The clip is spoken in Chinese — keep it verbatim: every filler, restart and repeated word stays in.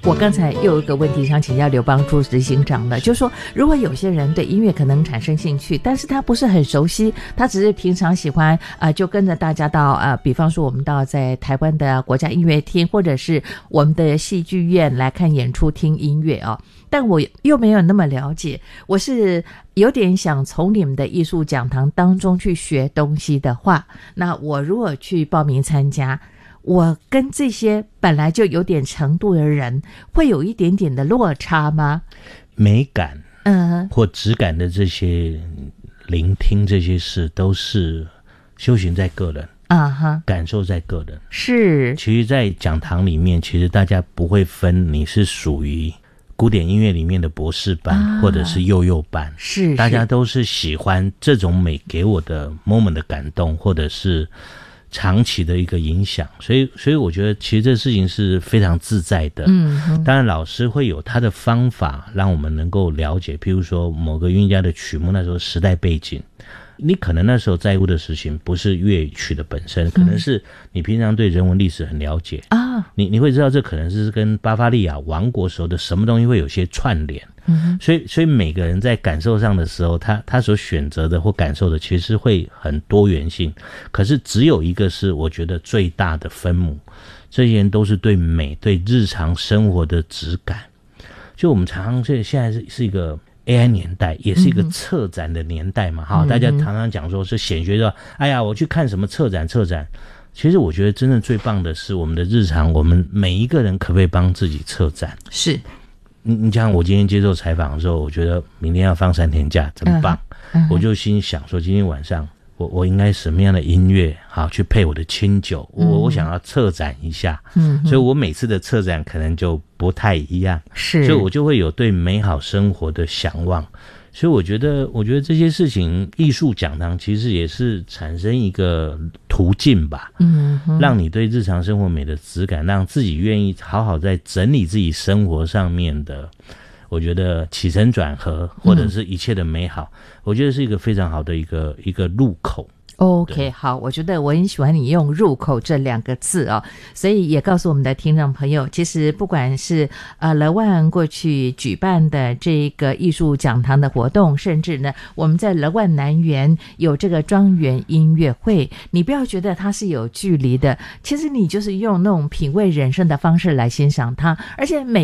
我刚才又有一个问题想请教刘邦柱执行长的，就是说如果有些人对音乐可能产生兴趣，但是他不是很熟悉，他只是平常喜欢呃，就跟着大家到呃，比方说我们到在台湾的国家音乐厅或者是我们的戏剧院来看演出听音乐哦，但我又没有那么了解，我是有点想从你们的艺术讲堂当中去学东西的话，那我如果去报名参加，我跟这些本来就有点程度的人会有一点点的落差吗？ 美感嗯， 或质感的这些聆听这些事都是修行在个人啊哈，感受在个人。是，其实在讲堂里面，其实大家不会分你是属于古典音乐里面的博士班、啊、或者是幼幼班，是，大家都是喜欢这种美给我的 moment 的感动，或者是长期的一个影响，所以所以我觉得其实这事情是非常自在的。嗯，当然老师会有他的方法让我们能够了解，譬如说某个音乐家的曲目那时候时代背景，你可能那时候在乎的事情不是乐曲的本身，可能是你平常对人文历史很了解啊，你你会知道这可能是跟巴伐利亚王国时候的什么东西会有些串联。嗯，所以所以每个人在感受上的时候，他他所选择的或感受的其实会很多元性，可是只有一个是我觉得最大的分母，这些人都是对美对日常生活的质感。就我们常常现在是是一个 A I 年代，也是一个策展的年代嘛，哈、嗯，大家常常讲说是显学说，哎呀，我去看什么策展策展。其实我觉得真正最棒的是我们的日常，我们每一个人可不可以帮自己策展？是。你你讲我今天接受采访的时候，我觉得明天要放三天假，真棒。嗯、我就心想说，今天晚上我我应该什么样的音乐好去配我的清酒？我、嗯、我想要策展一下，嗯，所以我每次的策展可能就不太一样，是，所以我就会有对美好生活的向往。所以我觉得，我觉得这些事情，艺术讲堂其实也是产生一个途径吧，嗯，让你对日常生活美的质感，让自己愿意好好在整理自己生活上面的，我觉得起承转合或者是一切的美好，嗯、我觉得是一个非常好的一个一个入口。OK， 好，我觉得我很喜欢你用入口这两个字哦，所以也告诉我们的听众朋友，其实不管是呃乐万过去举办的这个艺术讲堂的活动，甚至呢我们在乐万南园有这个庄园音乐会，你不要觉得它是有距离的，其实你就是用那种品味人生的方式来欣赏它，而且每